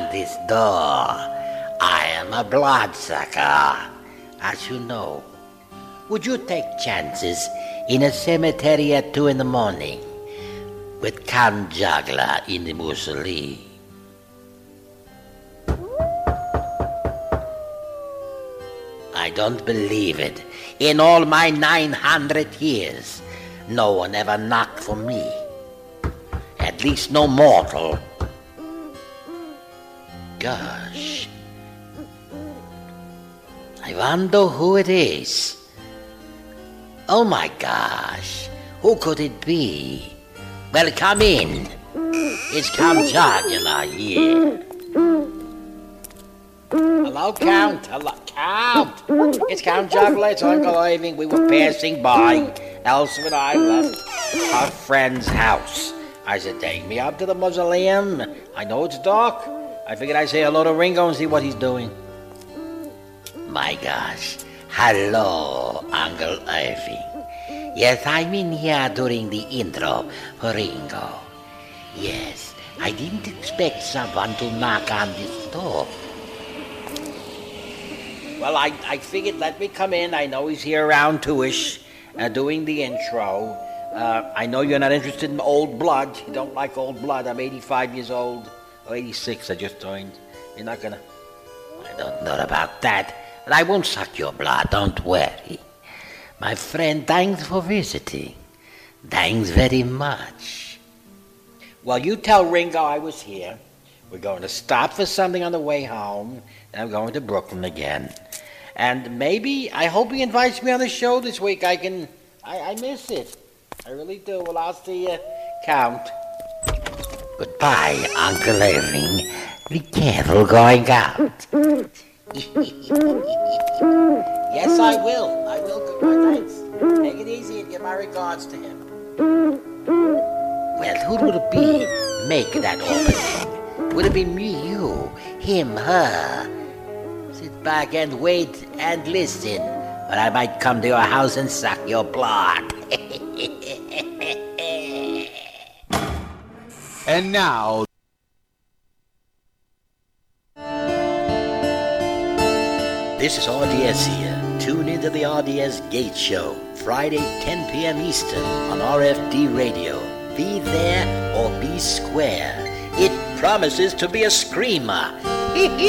at this door. I am a bloodsucker, as you know. Would you take chances in a cemetery at 2 in the morning with Count Juggler in the mausoleum? I don't believe it. In all my 900 years, no one ever knocked for me. At least no mortal. Gosh. I wonder who it is. Oh my gosh. Who could it be? Well, come in. It's Count Juggler here. Hello, Count. Hello, Count. It's Count Juggler. It's Uncle Irving. We were passing by. Elsa and I left our friend's house. I said, take me up to the mausoleum. I know it's dark. I figured I'd say hello to Ringo and see what he's doing. My gosh. Hello, Uncle Irving. Yes, I'm in here during the intro for Ringo. Yes, I didn't expect someone to knock on this door. Well, I figured let me come in. I know he's here around 2-ish, doing the intro. I know you're not interested in old blood. You don't like old blood. I'm 85 years old. Or 86, I just joined. You're not gonna... I don't know about that. But I won't suck your blood, don't worry. My friend, thanks for visiting. Thanks very much. Well, you tell Ringo I was here. We're going to stop for something on the way home. Then I'm going to Brooklyn again. And maybe, I hope he invites me on the show this week. I miss it. I really do. Well, I'll see you, Count. Goodbye, Uncle Irving. Be careful going out. Yes, I will. I will. Goodbye, thanks. Take it easy and give my regards to him. Well, who would it be make that opening? Would it be me, you, him, her? Sit back and wait and listen, or I might come to your house and suck your blood. And now... This is RDS here. Tune into the RDS Gate Show, Friday, 10 p.m. Eastern on RFD Radio. Be there or be square. It promises to be a screamer.